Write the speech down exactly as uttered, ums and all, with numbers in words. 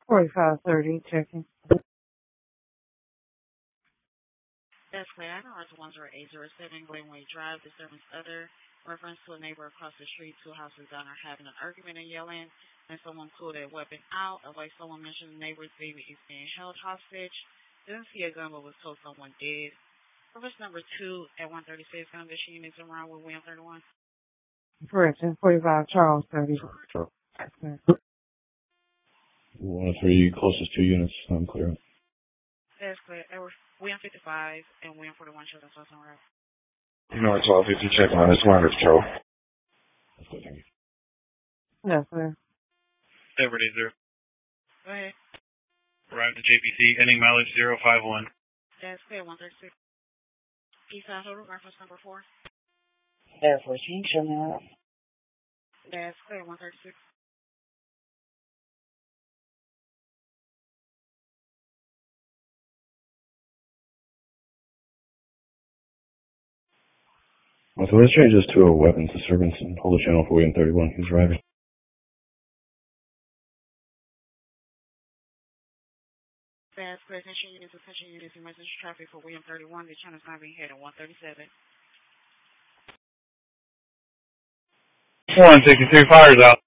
forty-five thirty, checking. That's clear. I know it's one zero eight zero seven Glenway Drive. Disturbance other. Reference to a neighbor across the street, two houses down are having an argument and yelling, and someone pulled a weapon out. Like someone mentioned the neighbor's baby is being held hostage. Didn't see a gun, but was told someone did. Reference number two at one thirty-six, condition units around with William thirty-one. Correction, forty-five Charles thirty. one oh three, closest two units, I'm clear. That's clear. William fifty-five and William forty-one, Children's Hospital Road. North twelve fifty, check on this one, it's Joe. That's good, thank you. Yes, sir. Edward eight zero. Go ahead. Arrived at J P C, ending mileage zero five one. That's clear, one thirty-six. Eastside Hotel, reference number four. Air fourteen, show me out. That's clear, one thirty-six. Well, so let's change this to a weapons disturbance and hold the channel for William thirty-one. He's arriving. That's clear. Attention units, attention units, emergency traffic for William thirty-one. The channel is not being hit at one thirty-seven. one sixty-three, fires out.